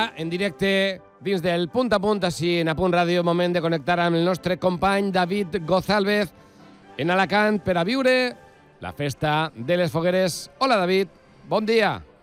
En directe dins del Punt a Punt, així en Apunt Ràdio, moment de connectar amb el nostre company David González en Alacant per a viure la festa de les fogueres. Hola, David, bon dia.